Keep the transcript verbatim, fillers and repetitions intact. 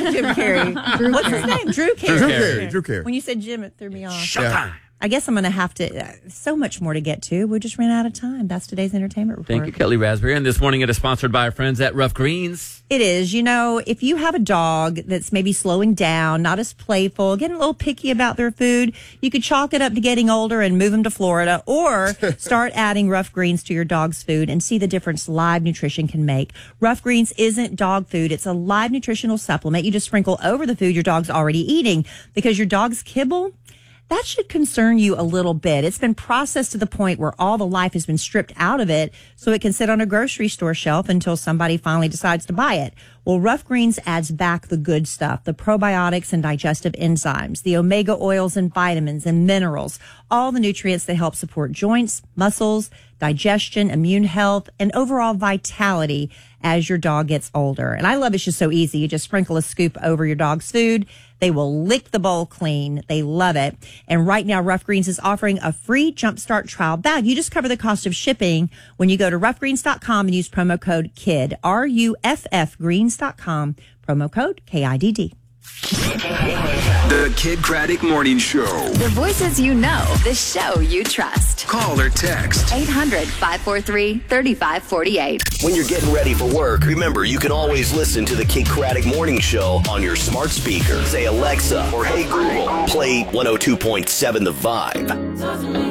Jim Carrey. Drew What's Carey. his name? Drew Carey. Drew Carey. Drew Carey. When you said Jim, it threw me off. Showtime. Yeah. I guess I'm going to have to, uh, so much more to get to. We just ran out of time. That's today's entertainment report. Thank you, Kelly Raspberry. And this morning it is sponsored by our friends at Rough Greens. It is. You know, if you have a dog that's maybe slowing down, not as playful, getting a little picky about their food, you could chalk it up to getting older and move them to Florida, or start adding Rough Greens to your dog's food and see the difference live nutrition can make. Rough Greens isn't dog food. It's a live nutritional supplement you just sprinkle over the food your dog's already eating, because your dog's kibble, that should concern you a little bit. It's been processed to the point where all the life has been stripped out of it so it can sit on a grocery store shelf until somebody finally decides to buy it. Well, Rough Greens adds back the good stuff, the probiotics and digestive enzymes, the omega oils and vitamins and minerals, all the nutrients that help support joints, muscles, digestion, immune health, and overall vitality as your dog gets older. And I love it's just so easy. You just sprinkle a scoop over your dog's food. They will lick the bowl clean. They love it. And right now, Rough Greens is offering a free Jumpstart trial bag. You just cover the cost of shipping when you go to rough greens dot com and use promo code KID, R U F F greens dot com, promo code K I D D. The Kid Craddock Morning Show. The voices you know, the show you trust. Call or text eight hundred, five four three, three five four eight. When you're getting ready for work, remember you can always listen to the Kid Craddock Morning Show on your smart speaker. Say Alexa or Hey Google, play one oh two point seven The Vibe.